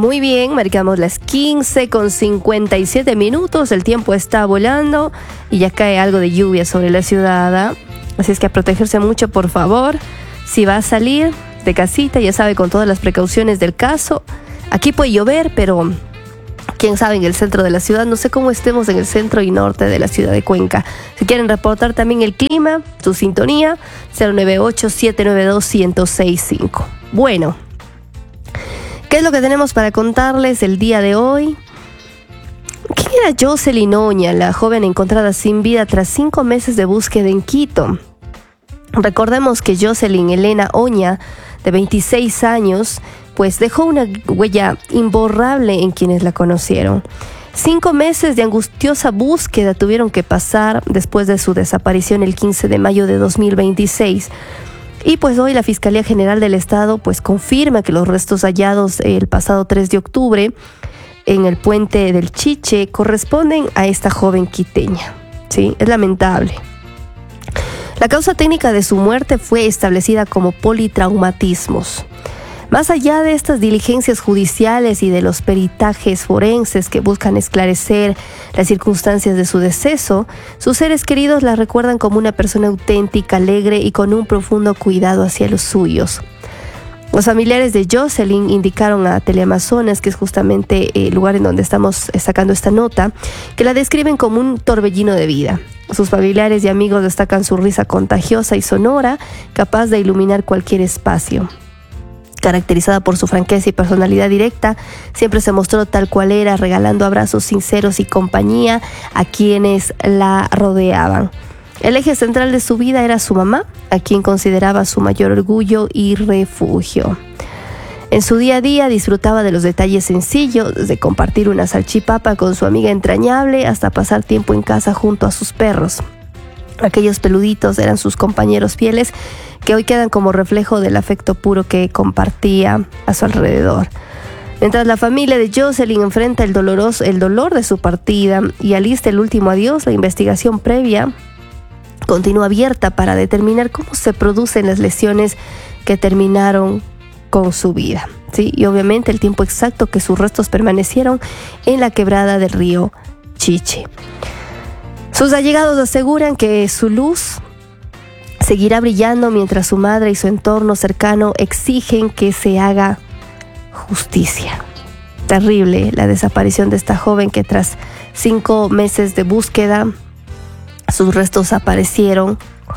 Muy bien, marcamos las 15:57. El tiempo está volando y ya cae algo de lluvia sobre la ciudad. Así es que a protegerse mucho, por favor. Si va a salir de casita, ya sabe, con todas las precauciones del caso. Aquí puede llover, pero quién sabe en el centro de la ciudad. No sé cómo estemos en el centro y norte de la ciudad de Cuenca. Si quieren reportar también el clima, su sintonía, 098-792-1065. Bueno, ¿qué es lo que tenemos para contarles el día de hoy? ¿Quién era Jocelyn Oña, la joven encontrada sin vida tras 5 meses de búsqueda en Quito? Recordemos que Jocelyn Elena Oña, de 26 años, pues dejó una huella imborrable en quienes la conocieron. 5 meses de angustiosa búsqueda tuvieron que pasar después de su desaparición el 15 de mayo de 2026. Y pues hoy la Fiscalía General del Estado pues confirma que los restos hallados el pasado 3 de octubre en el puente del Chiche corresponden a esta joven quiteña. Sí, es lamentable. La causa técnica de su muerte fue establecida como politraumatismos. Más allá de estas diligencias judiciales y de los peritajes forenses que buscan esclarecer las circunstancias de su deceso, sus seres queridos la recuerdan como una persona auténtica, alegre y con un profundo cuidado hacia los suyos. Los familiares de Jocelyn indicaron a Teleamazonas, que es justamente el lugar en donde estamos sacando esta nota, que la describen como un torbellino de vida. Sus familiares y amigos destacan su risa contagiosa y sonora, capaz de iluminar cualquier espacio. Caracterizada por su franqueza y personalidad directa, siempre se mostró tal cual era, regalando abrazos sinceros y compañía a quienes la rodeaban. El eje central de su vida era su mamá, a quien consideraba su mayor orgullo y refugio. En su día a día disfrutaba de los detalles sencillos, desde compartir una salchipapa con su amiga entrañable hasta pasar tiempo en casa junto a sus perros. Aquellos peluditos eran sus compañeros fieles que hoy quedan como reflejo del afecto puro que compartía a su alrededor. Mientras la familia de Jocelyn enfrenta el dolor de su partida y alista el último adiós, la investigación previa continúa abierta para determinar cómo se producen las lesiones que terminaron con su vida. ¿Sí? Y obviamente el tiempo exacto que sus restos permanecieron en la quebrada del río Chiche. Sus allegados aseguran que su luz seguirá brillando mientras su madre y su entorno cercano exigen que se haga justicia. Terrible la desaparición de esta joven que tras 5 meses de búsqueda, sus restos aparecieron.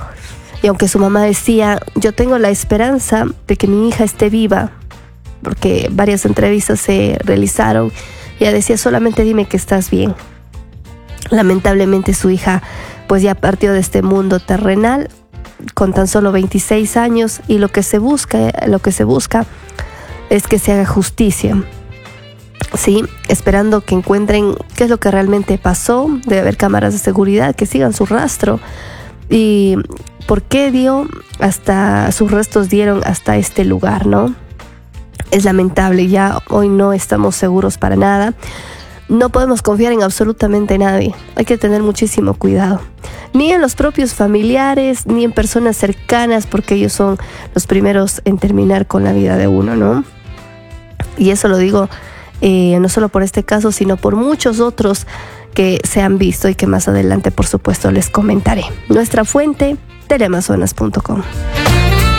Y aunque su mamá decía, yo tengo la esperanza de que mi hija esté viva, porque varias entrevistas se realizaron, ella decía, solamente dime que estás bien. Lamentablemente su hija pues ya partió de este mundo terrenal con tan solo 26 años y lo que se busca es que se haga justicia. Sí, esperando que encuentren qué es lo que realmente pasó, debe haber cámaras de seguridad que sigan su rastro y por qué sus restos dieron hasta este lugar, ¿no? Es lamentable, ya hoy no estamos seguros para nada. No podemos confiar en absolutamente nadie. Hay que tener muchísimo cuidado. Ni en los propios familiares, ni en personas cercanas, porque ellos son los primeros en terminar con la vida de uno, ¿no? Y eso lo digo no solo por este caso, sino por muchos otros que se han visto y que más adelante, por supuesto, les comentaré. Nuestra fuente, teleamazonas.com.